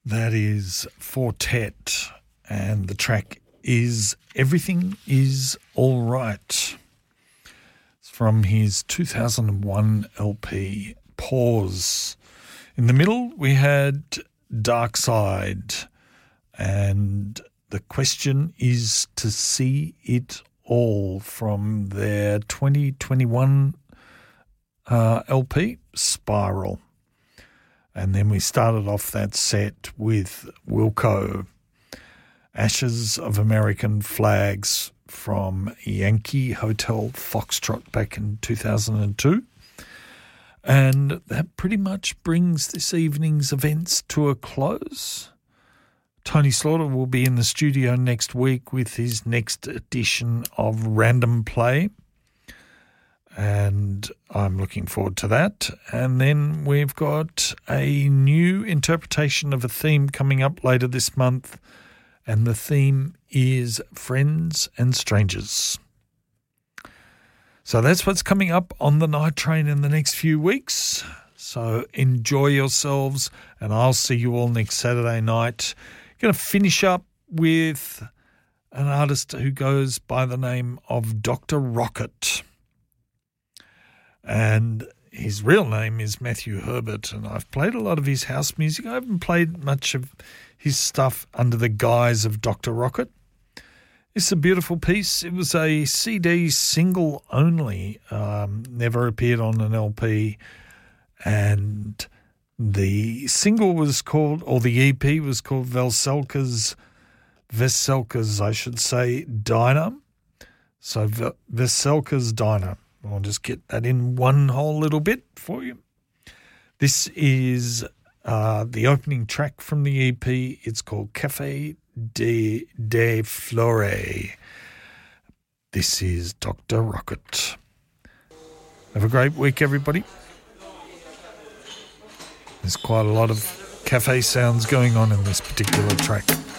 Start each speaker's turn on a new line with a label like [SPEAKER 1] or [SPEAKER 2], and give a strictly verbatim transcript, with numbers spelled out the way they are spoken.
[SPEAKER 1] That is Fortet, and the track is Everything Is All Right. It's from his two thousand one L P, Pause. In the middle, we had Dark Side, and the question is to see it all from their twenty twenty-one uh, L P, Spiral. And then we started off that set with Wilco, Ashes of American Flags from Yankee Hotel Foxtrot back in two thousand two. And that pretty much brings this evening's events to a close. Tony Slaughter will be in the studio next week with his next edition of Random Play, and I'm looking forward to that. And then we've got a new interpretation of a theme coming up later this month, and the theme is Friends and Strangers. So that's what's coming up on the Night Train in the next few weeks. So enjoy yourselves, and I'll see you all next Saturday night. Going to finish up with an artist who goes by the name of Doctor Rocket. And his real name is Matthew Herbert, and I've played a lot of his house music. I haven't played much of his stuff under the guise of Doctor Rocket. It's a beautiful piece. It was a C D single only, um, never appeared on an L P, and the single was called, or the E P was called Veselka's, Veselka's, I should say, Diner. So Veselka's Diner. I'll just get that in one whole little bit for you. This is uh, the opening track from the E P. It's called Café de, de Flore. This is Doctor Rocket. Have a great week, everybody. There's quite a lot of cafe sounds going on in this particular track.